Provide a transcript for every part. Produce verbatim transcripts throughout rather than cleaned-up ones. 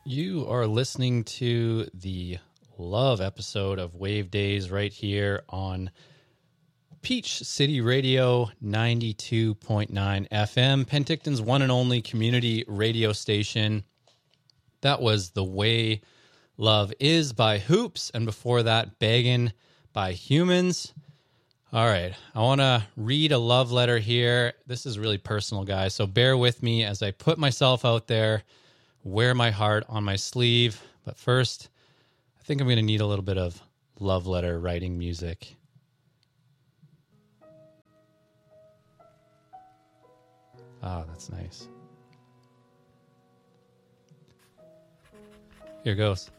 You are listening to the Love episode of Wave Days right here on Peach City Radio ninety-two point nine F M, Penticton's one and only community radio station. That was The Way Love Is by Hoops, and before that, Beggin' by Humans. All right, I want to read a love letter here. This is really personal, guys, so bear with me as I put myself out there, wear my heart on my sleeve. But first, I think I'm going to need a little bit of love letter writing music. Oh, that's nice. Here goes.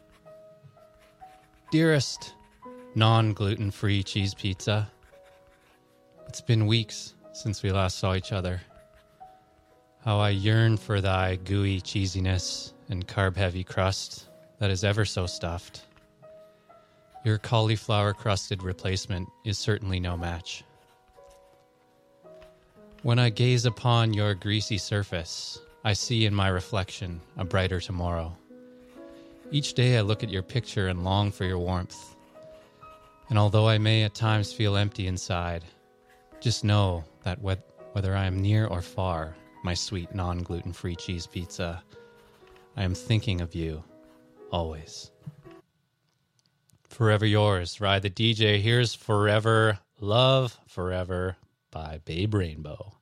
Dearest non-gluten-free cheese pizza, it's been weeks since we last saw each other. How I yearn for thy gooey cheesiness and carb-heavy crust that is ever so stuffed. Your cauliflower-crusted replacement is certainly no match. When I gaze upon your greasy surface, I see in my reflection a brighter tomorrow. Each day I look at your picture and long for your warmth. And although I may at times feel empty inside, just know that whether I am near or far, my sweet non-gluten-free cheese pizza, I am thinking of you always. Forever yours, Ride the D J. Here's Forever Love Forever by Babe Rainbow.